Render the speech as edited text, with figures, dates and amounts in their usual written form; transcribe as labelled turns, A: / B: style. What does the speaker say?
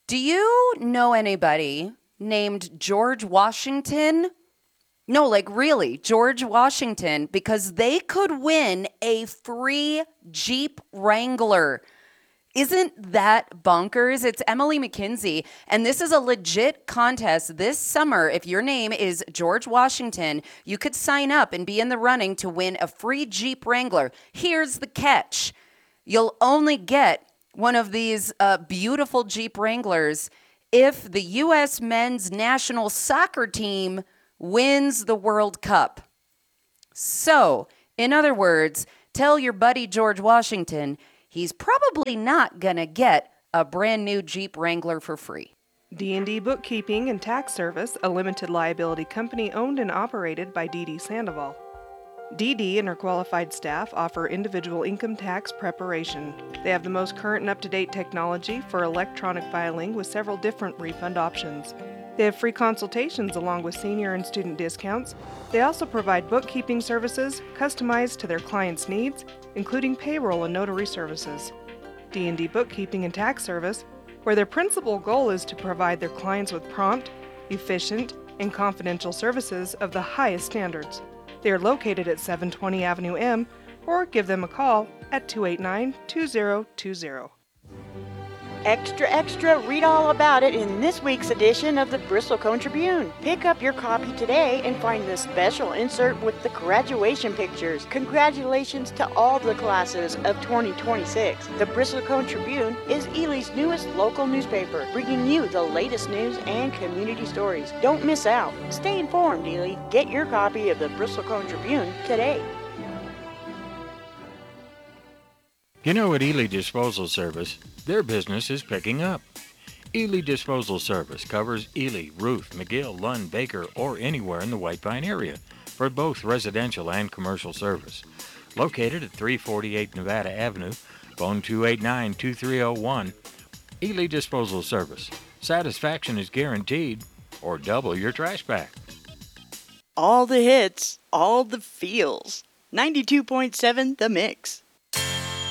A: Do you know anybody named George Washington? No, like really, George Washington, because they could win a free Jeep Wrangler. Isn't that bonkers? It's Emily McKinsey, and this is a legit contest this summer. If your name is George Washington, you could sign up and be in the running to win a free Jeep Wrangler. Here's the catch. You'll only get one of these beautiful Jeep Wranglers if the U.S. men's national soccer team wins the World Cup. So, in other words, tell your buddy George Washington he's probably not going to get a brand new Jeep Wrangler for free.
B: D&D Bookkeeping and Tax Service, a limited liability company owned and operated by Dee Sandoval. DD and her qualified staff offer individual income tax preparation. They have the most current and up-to-date technology for electronic filing with several different refund options. They have free consultations along with senior and student discounts. They also provide bookkeeping services customized to their clients' needs, including payroll and notary services. D&D Bookkeeping and Tax Service, where their principal goal is to provide their clients with prompt, efficient, and confidential services of the highest standards. They are located at 720 Avenue M, or give them a call at 289-2020.
C: Extra, extra, read all about it in this week's edition of the Bristlecone Tribune. Pick up your copy today and find the special insert with the graduation pictures. Congratulations to all the classes of 2026. The Bristlecone Tribune is Ely's newest local newspaper, bringing you the latest news and community stories. Don't miss out. Stay informed, Ely. Get your copy of the Bristlecone Tribune today.
D: You know, at Ely Disposal Service, their business is picking up. Ely Disposal Service covers Ely, Ruth, McGill, Lund, Baker, or anywhere in the White Pine area for both residential and commercial service. Located at 348 Nevada Avenue, phone 289-2301. Ely Disposal Service. Satisfaction is guaranteed, or double your trash back.
C: All the hits, all the feels. 92.7 The Mix.